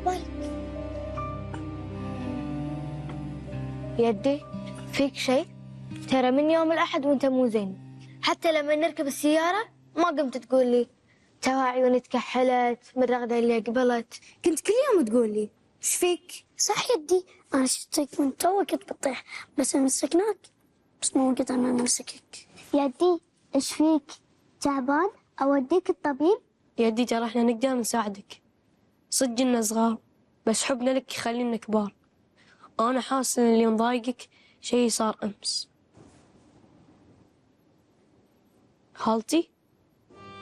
بالك؟ يدي فيك شيء؟ ترى من يوم الأحد وأنت مو زين. حتى لما نركب السيارة ما قمت تقول لي توا عيوني تكحلت من الرغدة اللي قبلت. كنت كل يوم تقول لي ايش فيك؟ صح يدي، أنا شفتك من تو كنت بتطيح بس مسكناك، بس مو وقت أنا أمسكك. يدي ايش فيك؟ تعبان؟ اوديك الطبيب؟ يدي ترى احنا نقدر نساعدك، صدق إننا صغار بس حبنا لك يخلينا كبار. أنا حاسس إن اللي مضايقك شيء صار أمس. خالتي